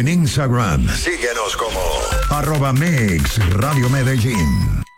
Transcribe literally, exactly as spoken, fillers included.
En Instagram, síguenos como arroba Mix Radio Medellín.